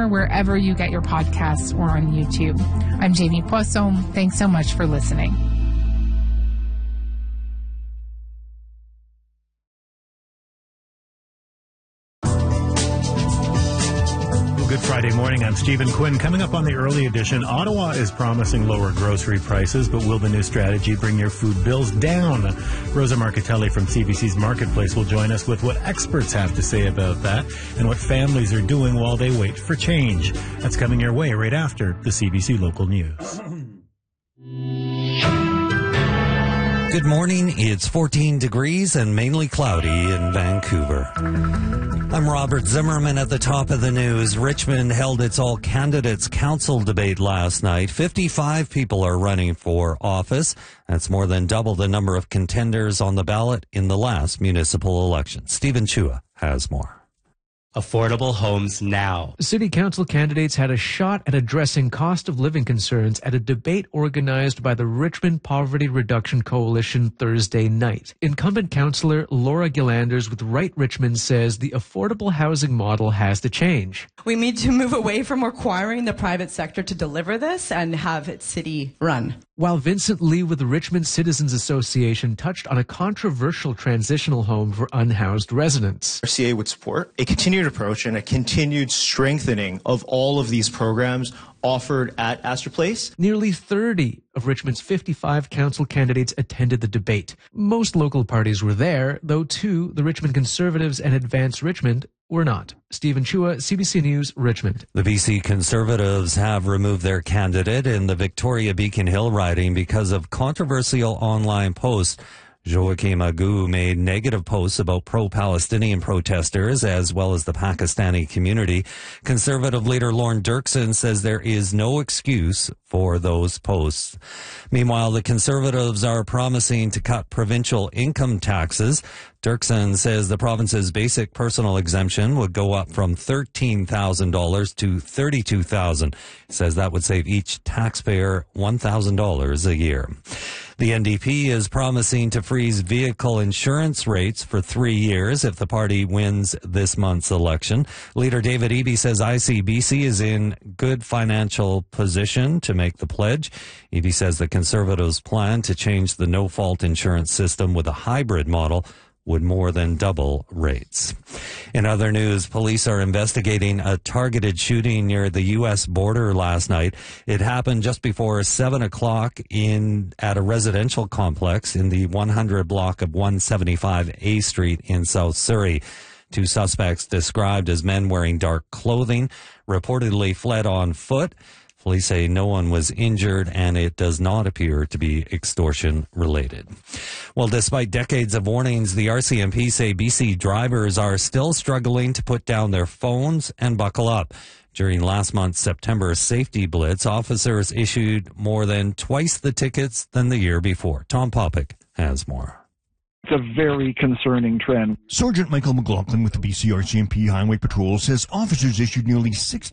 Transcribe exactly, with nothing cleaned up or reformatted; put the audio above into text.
more wherever you get your podcasts or on YouTube. I'm Jamie Poisson. Thanks so much for listening. Good Friday morning. I'm Stephen Quinn. Coming up on the early edition, Ottawa is promising lower grocery prices, but will the new strategy bring your food bills down? Rosa Marcatelli from C B C's Marketplace will join us with what experts have to say about that and what families are doing while they wait for change. That's coming your way right after the C B C Local News. Good morning. It's fourteen degrees and mainly cloudy in Vancouver. I'm Robert Zimmerman at the top of the news. Richmond held its all-candidates council debate last night. fifty-five people are running for office. That's more than double the number of contenders on the ballot in the last municipal election. Stephen Chua has more. Affordable homes now. City council candidates had a shot at addressing cost of living concerns at a debate organized by the Richmond Poverty Reduction Coalition Thursday night. Incumbent councillor Laura Gillanders with Right Richmond says the affordable housing model has to change. We need to move away from requiring the private sector to deliver this and have it city run. While Vincent Lee with the Richmond Citizens Association touched on a controversial transitional home for unhoused residents. R C A would support a continued approach and a continued strengthening of all of these programs offered at Astor Place. Nearly thirty of Richmond's fifty-five council candidates attended the debate. Most local parties were there, though two, the Richmond Conservatives and Advance Richmond, were not. Stephen Chua, C B C News, Richmond. The B C Conservatives have removed their candidate in the Victoria Beacon Hill riding because of controversial online posts. Joaquim Agu made negative posts about pro-Palestinian protesters as well as the Pakistani community. Conservative leader Lorne Dirksen says there is no excuse for those posts. Meanwhile, the Conservatives are promising to cut provincial income taxes. Dirksen says the province's basic personal exemption would go up from thirteen thousand dollars to thirty-two thousand dollars. He says that would save each taxpayer one thousand dollars a year. The N D P is promising to freeze vehicle insurance rates for three years if the party wins this month's election. Leader David Eby says I C B C is in good financial position to make the pledge. Eby says the Conservatives' plan to change the no-fault insurance system with a hybrid model would more than double rates. In other news, police are investigating a targeted shooting near the U S border last night. It happened just before seven o'clock in at a residential complex in the one hundred block of one seventy-five A Street in South Surrey. Two suspects described as men wearing dark clothing reportedly fled on foot. Police say no one was injured, and it does not appear to be extortion-related. Well, despite decades of warnings, the R C M P say B C drivers are still struggling to put down their phones and buckle up. During last month's September safety blitz, officers issued more than twice the tickets than the year before. Tom Popick has more. It's a very concerning trend. Sergeant Michael McLaughlin with the B C R C M P Highway Patrol says officers issued nearly sixty